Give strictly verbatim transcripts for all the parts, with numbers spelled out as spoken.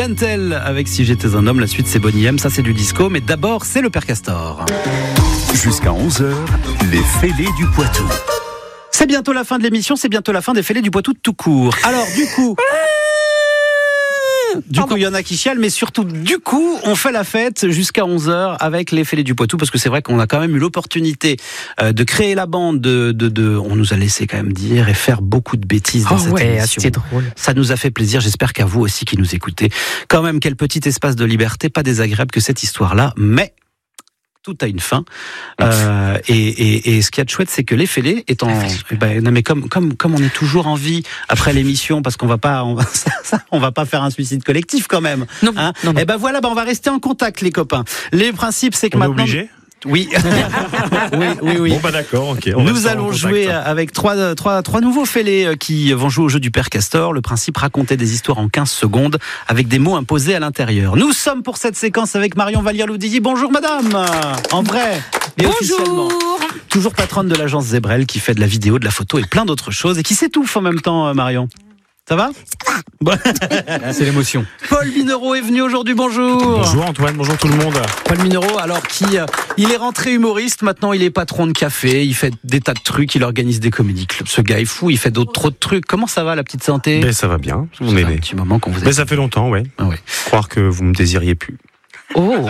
Gentle avec Si j'étais un homme. La suite, c'est Bonnie M. Ça, c'est du disco. Mais d'abord, c'est le Père Castor. Jusqu'à onze heures, les fêlés du Poitou. C'est bientôt la fin de l'émission. C'est bientôt la fin des fêlés du Poitou tout court. Alors, du coup... Du coup, il y en a qui chialent, mais surtout, du coup, on fait la fête jusqu'à onze heures avec les fêlés du Poitou, parce que c'est vrai qu'on a quand même eu l'opportunité euh, de créer la bande, de, de, de, on nous a laissé quand même dire et faire beaucoup de bêtises dans oh cette ouais, émission. c'est drôle. Ça nous a fait plaisir, j'espère qu'à vous aussi qui nous écoutez. Quand même, quel petit espace de liberté, pas désagréable que cette histoire-là, mais... tout a une fin. Euh, et, et, et ce qu'il y a de chouette, c'est que les fêlés étant, eh ben, non mais comme comme comme on est toujours en vie après l'émission, parce qu'on va pas, on va, on va pas faire un suicide collectif quand même. Non. Hein non, non. Et ben voilà, ben on va rester en contact, les copains. Les principes, c'est que on maintenant. est obligé. Oui. oui, oui, oui. Bon bah d'accord, ok. On Nous reste en allons contact. jouer avec trois, trois, trois nouveaux fêlés qui vont jouer au jeu du Père Castor. Le principe, raconter des histoires en quinze secondes avec des mots imposés à l'intérieur. Nous sommes pour cette séquence avec Marion Vallière-Loudilly. Bonjour madame. En vrai. Et officiellement. Toujours patronne de l'agence Zebrel qui fait de la vidéo, de la photo et plein d'autres choses et qui s'étouffe en même temps, Marion. Ça va ? Ça va. Bon. C'est l'émotion. Paul Minereau est venu aujourd'hui, bonjour. Bonjour Antoine, bonjour tout le monde. Paul Minereau, alors qui, euh, il est rentré humoriste, maintenant il est patron de café, il fait des tas de trucs, il organise des comédie clubs. Ce gars est fou, il fait d'autres trop de trucs. Comment ça va la petite santé ? Ben ça va bien, on Ça est fait un né. petit moment qu'on vous a... Ben ça fait longtemps, ouais. Ah ouais. Croire que vous me désiriez plus. Oh.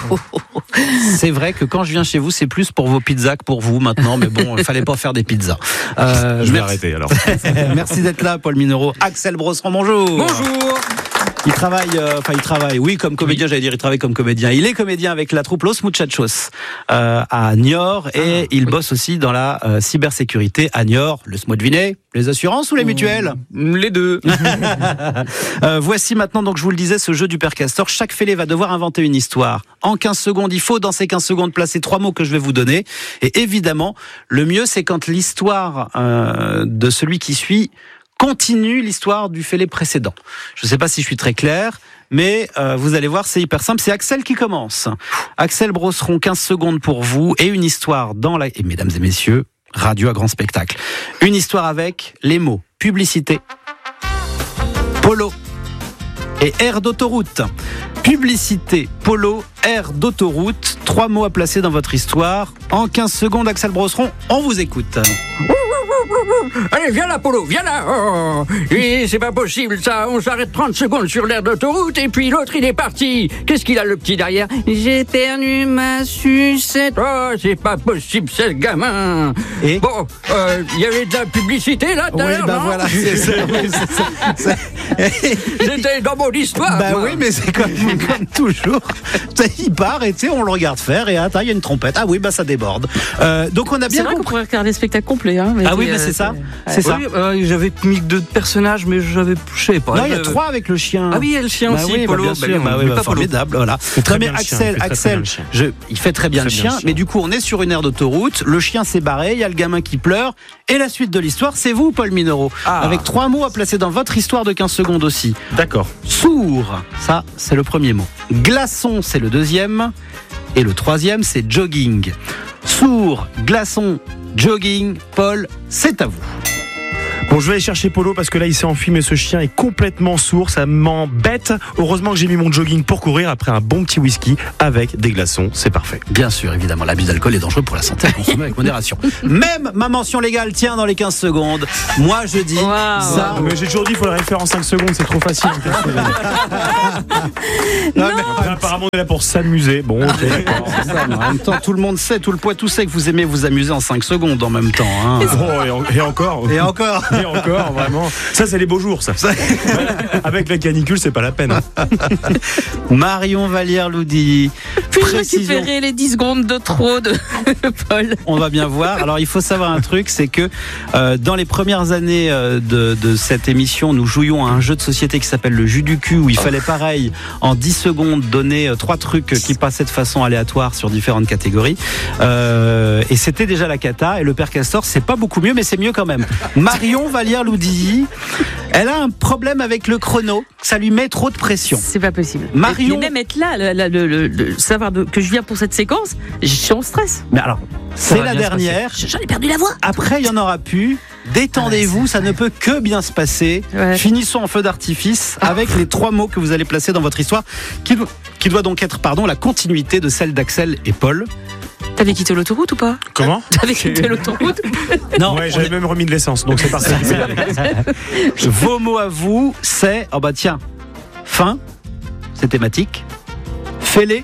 C'est vrai que quand je viens chez vous, c'est plus pour vos pizzas que pour vous maintenant, mais bon, il fallait pas faire des pizzas. Euh, Je vais merci. arrêter alors. Merci d'être là, Paul Minereau. Axel Brosseron, bonjour. Bonjour. Il travaille, euh, enfin il travaille, oui, comme comédien, j'allais dire, il travaille comme comédien. Il est comédien avec la troupe Los Muchachos euh, à Niort et ah, il oui. bosse aussi dans la euh, cybersécurité à Niort. Laisse-moi deviner, les assurances ou les mutuelles ? mmh, Les deux. euh, voici maintenant, donc je vous le disais, ce jeu du Père Castor. Chaque fêlé va devoir inventer une histoire. En quinze secondes, il faut dans ces quinze secondes placer trois mots que je vais vous donner. Et évidemment, le mieux, c'est quand l'histoire euh, de celui qui suit continue l'histoire du fêlé précédent. Je ne sais pas si je suis très clair, mais euh, vous allez voir, c'est hyper simple. C'est Axel qui commence. Axel Brosseron, quinze secondes pour vous et une histoire dans la... Et mesdames et messieurs, radio à grand spectacle. Une histoire avec les mots publicité, polo et aire d'autoroute. Publicité, polo, aire d'autoroute. Trois mots à placer dans votre histoire. En quinze secondes, Axel Brosseron, on vous écoute. Allez, viens là, Polo, viens là. Oh, et c'est pas possible, ça. On s'arrête trente secondes sur l'aire d'autoroute et puis l'autre, il est parti. Qu'est-ce qu'il a, le petit, derrière ? J'ai perdu ma sucette. Oh, c'est pas possible, c'est le gamin. Et bon, il euh, y avait de la publicité, là, tout à oui, l'heure, bah non ? voilà, c'est ça. Oui, c'est ça. C'est... J'étais dans mon histoire. Bah moi. oui, mais c'est comme, comme toujours. Il part et tu sais, on le regarde faire et attends, il y a une trompette. Ah oui, bah ça déborde. Euh, donc on a bien c'est vrai compris. qu'on pourrait regarder le spectacle complet. Hein, mais ah oui, euh, mais c'est, c'est ça. C'est, c'est ça. Oui, euh, j'avais mis deux personnages, mais j'avais, je sais pas. Non, il y a euh... trois avec le chien. Ah oui, il y a le chien bah aussi, oui, Polo. Bah bien bah, sûr, bah oui, bah, pas formidable, voilà. Très non, mais bien Axel, chien, Axel, très, très je, il fait très bien, très le, bien chien, le chien, mais du coup, on est sur une aire d'autoroute. Le chien s'est barré, il y a le gamin qui pleure, et la suite de l'histoire, c'est vous, Paul Minereau, ah. avec trois mots à placer dans votre histoire de quinze secondes aussi. D'accord. Sourd, ça, c'est le premier mot. Glaçon, c'est le deuxième. Et le troisième, c'est jogging. Sourd, glaçon, jogging. Paul, c'est à vous. Bon, je vais aller chercher Polo parce que là il s'est enfui, mais ce chien est complètement sourd, ça m'embête. Heureusement que j'ai mis mon jogging pour courir après un bon petit whisky avec des glaçons, c'est parfait. Bien sûr, évidemment, l'abus d'alcool est dangereux pour la santé à consommer avec modération. Même ma mention légale tient dans les quinze secondes. Moi je dis wow. ça. Mais j'ai toujours dit qu'il faudrait le faire en cinq secondes, c'est trop facile. non, non. Mais après, apparemment on est là pour s'amuser. Bon, ok, d'accord. Ça, en même temps, tout le monde sait, tout le Poitou sait que vous aimez vous amuser en cinq secondes en même temps. Hein. Oh, et, en, et encore. Et encore. Et encore, vraiment. Ça, c'est les beaux jours, ça. Avec la canicule, c'est pas la peine. Marion Vallière-Loudilly. Puis-je récupérer les dix secondes de trop de Paul ? On va bien voir. Alors, il faut savoir un truc, c'est que euh, dans les premières années euh, de, de cette émission, nous jouions à un jeu de société qui s'appelle le jus du cul, où il oh. fallait pareil, en dix secondes, donner euh, trois trucs qui passaient de façon aléatoire sur différentes catégories. Euh, et c'était déjà la cata. Et le Père Castor, c'est pas beaucoup mieux, mais c'est mieux quand même. Marion Vallière-Loudilly, elle a un problème avec le chrono. Ça lui met trop de pression. C'est pas possible. Marion, mais même être là, le, le, le, le savoir de, que je viens pour cette séquence, je suis en stress. Mais alors, c'est la dernière. J'en ai perdu la voix. Après, il y en aura plus. Détendez-vous, ça ne peut que bien se passer. Ouais. Finissons en feu d'artifice avec les trois mots que vous allez placer dans votre histoire, qui, do- qui doit donc être pardon, la continuité de celle d'Axel et Paul. T'avais quitté l'autoroute ou pas? Comment? T'avais quitté l'autoroute? Non, Ouais, on j'avais est- même remis de l'essence, donc c'est parti. vos mots à vous, c'est, oh bah tiens, fin, c'est thématique, fêlé,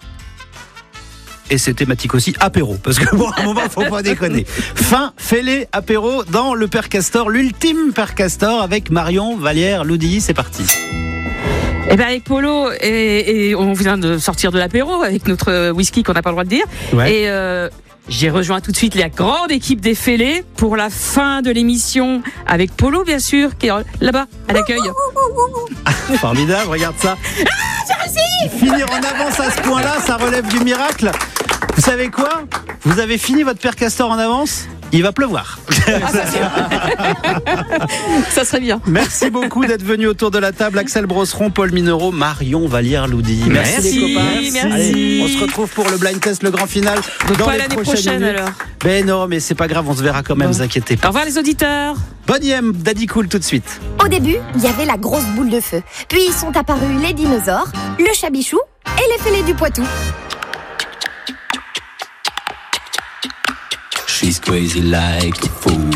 et c'est thématique aussi apéro, parce que bon, à un moment, faut pas déconner. Fin, fêlé, apéro, dans le Père Castor, l'ultime Père Castor, avec Marion, Vallière, Loudi, c'est parti. Eh ben avec Polo, et, et on vient de sortir de l'apéro avec notre whisky qu'on n'a pas le droit de dire. Ouais. Et euh, j'ai rejoint tout de suite la grande équipe des fêlés pour la fin de l'émission avec Polo, bien sûr, qui est là-bas, à l'accueil. Formidable, regarde ça. Finir en avance à ce point-là, ça relève du miracle. Vous savez quoi? Vous avez fini votre Père Castor en avance? Il va pleuvoir. Ça serait bien. Merci beaucoup d'être venu autour de la table. Axel Brosseron, Paul Minereau, Marion Vallière Loudi. Merci, Merci, les copains. merci. Allez, on se retrouve pour le blind test, le grand final. Donc dans pas les l'année prochaines prochaine minutes. alors. Ben non, mais c'est pas grave, on se verra quand même, Bon. vous inquiétez Au pas. revoir les auditeurs. Bonne M, Daddy Cool tout de suite. Au début, il y avait la grosse boule de feu. Puis sont apparus les dinosaures, le chabichou et les fêlés du Poitou. She's crazy like a fool.